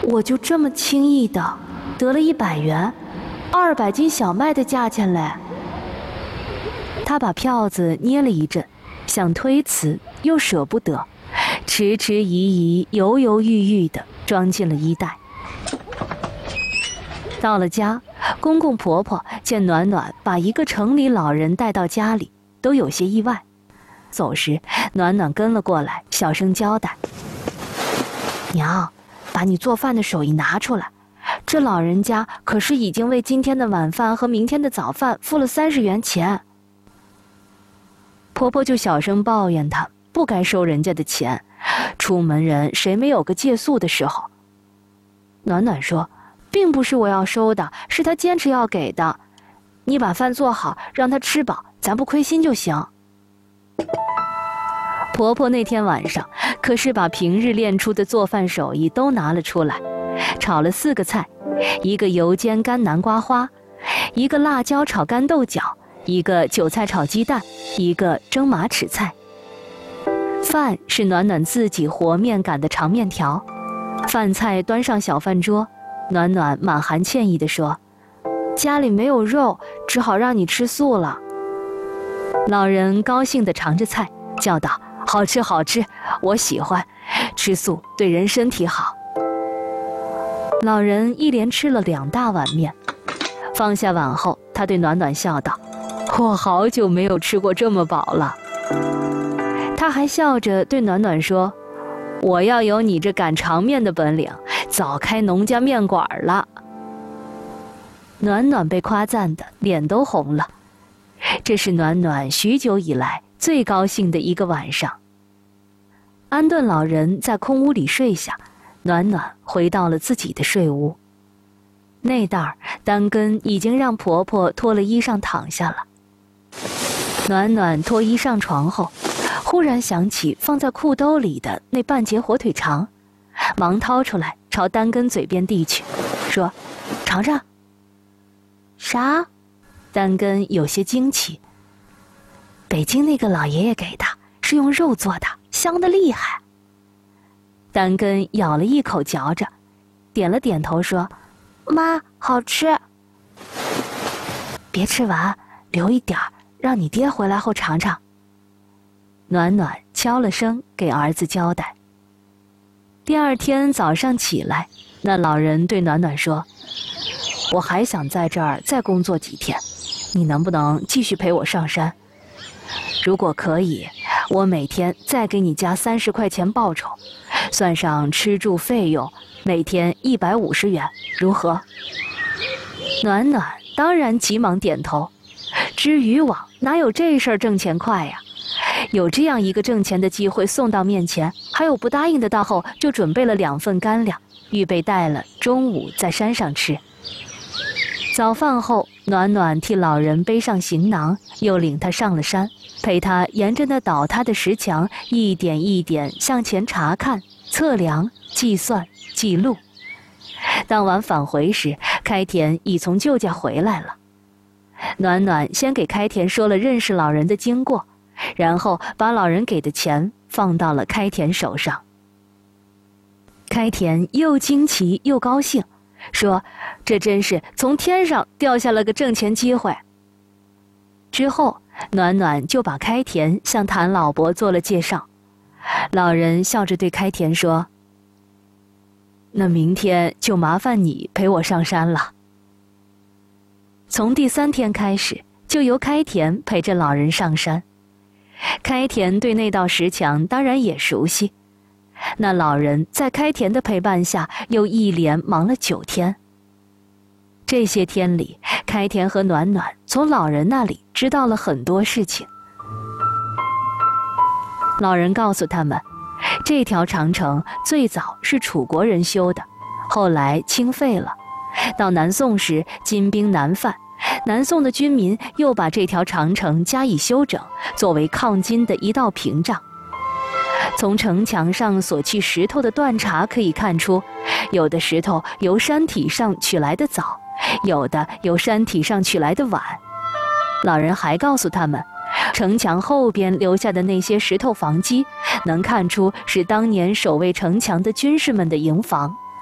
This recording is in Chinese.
我就这么轻易的得了100元，200斤小麦的价钱嘞。他把票子捏了一阵，想推辞又舍不得，迟迟疑疑，犹犹豫豫的装进了衣袋。到了家，公公婆婆见暖暖把一个城里老人带到家里，都有些意外。走时，暖暖跟了过来，小声交代：“娘，把你做饭的手艺拿出来，这老人家可是已经为今天的晚饭和明天的早饭付了30元钱。”婆婆就小声抱怨她不该收人家的钱，出门人谁没有个借宿的时候。暖暖说：“并不是我要收的，是他坚持要给的。你把饭做好，让他吃饱，咱不亏心就行。”婆婆那天晚上可是把平日练出的做饭手艺都拿了出来，炒了4个菜，一个油煎干南瓜花，一个辣椒炒干豆角，一个韭菜炒鸡蛋，一个蒸马齿菜。饭是暖暖自己和面擀的长面条。饭菜端上小饭桌，暖暖满含歉意地说：“家里没有肉，只好让你吃素了。”老人高兴地尝着菜，叫道：“好吃好吃，我喜欢，吃素对人身体好。”老人一连吃了2大碗面，放下碗后，他对暖暖笑道：“我好久没有吃过这么饱了。”他还笑着对暖暖说：“我要有你这擀长面的本领，早开农家面馆了。”暖暖被夸赞的脸都红了，这是暖暖许久以来最高兴的一个晚上。安顿老人在空屋里睡下，暖暖回到了自己的睡屋。那袋儿单根已经让婆婆脱了衣裳躺下了。暖暖脱衣上床后，忽然想起放在裤兜里的那半截火腿肠，忙掏出来朝单根嘴边递去，说：“尝尝。”“啥？”单根有些惊奇。“北京那个老爷爷给的，是用肉做的，香得厉害。”单根咬了一口嚼着，点了点头说：“妈，好吃。”“别吃完，留一点儿，让你爹回来后尝尝。”暖暖敲了声给儿子交代。第2天早上起来，那老人对暖暖说：“我还想在这儿再工作几天，你能不能继续陪我上山？如果可以，我每天再给你加30块钱报酬，算上吃住费用，每天150元，如何？”暖暖当然急忙点头。织渔网哪有这事儿挣钱快呀？有这样一个挣钱的机会送到面前，还有不答应的到后就准备了2份干粮，预备带了中午在山上吃。早饭后，暖暖替老人背上行囊，又领他上了山，陪他沿着那倒塌的石墙一点一点向前查看、测量、计算、记录。当晚返回时，开田已从舅家回来了。暖暖先给开田说了认识老人的经过，然后把老人给的钱放到了开田手上。开田又惊奇又高兴，说：“这真是从天上掉下了个挣钱机会。”之后，暖暖就把开田向谭老伯做了介绍。老人笑着对开田说：“那明天就麻烦你陪我上山了。”从第3天开始，就由开田陪着老人上山。开田对那道石墙当然也熟悉，那老人在开田的陪伴下又一连忙了9天。这些天里，开田和暖暖从老人那里知道了很多事情。老人告诉他们，这条长城最早是楚国人修的，后来清废了。到南宋时，金兵南犯，南宋的军民又把这条长城加以修整，作为抗金的一道屏障。从城墙上所砌石头的断茬可以看出，有的石头由山体上取来的早，有的由山体上取来的晚。老人还告诉他们，城墙后边留下的那些石头房基，能看出是当年守卫城墙的军士们的营房。